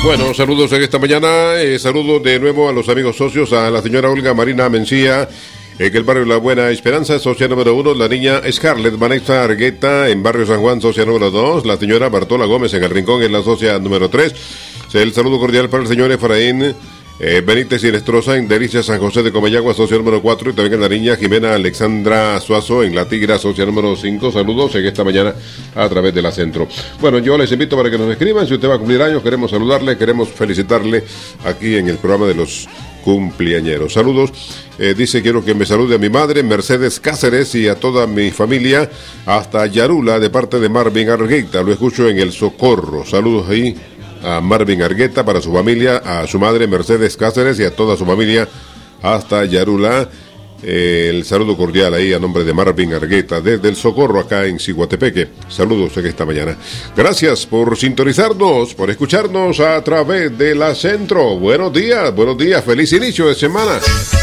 Bueno, saludos en esta mañana, saludos de nuevo a los amigos socios, a la señora Olga Marina Mencía, en el barrio La Buena Esperanza, socia número 1, la niña Scarlett Vanessa Argueta, en barrio San Juan, socia número 2, la señora Bartola Gómez en el Rincón, en la socia número 3, el saludo cordial para el señor Efraín Benítez y Nestroza en Delicias San José de Comayagua, socia número 4, y también en la niña Jimena Alexandra Suazo en La Tigra, socia número 5. Saludos en esta mañana a través de la Centro. Bueno, yo les invito para que nos escriban, si usted va a cumplir años, queremos saludarle, queremos felicitarle aquí en el programa de los cumpleañeros. Saludos, dice, quiero que me salude a mi madre Mercedes Cáceres y a toda mi familia hasta Yarula de parte de Marvin Argueta, lo escucho en El Socorro. Saludos ahí a Marvin Argueta, para su familia, a su madre Mercedes Cáceres y a toda su familia hasta Yarula. El saludo cordial ahí a nombre de Marvin Argueta desde El Socorro acá en Ciguatepeque. Saludos en esta mañana. Gracias por sintonizarnos, por escucharnos a través de la Centro. Buenos días, feliz inicio de semana.